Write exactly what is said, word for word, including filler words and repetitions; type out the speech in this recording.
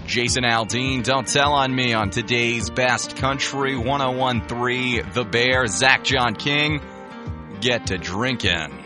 Jason Aldean, Don't Tell on Me on today's Best Country one oh one point three The Bear. Zach John King, get to drinking.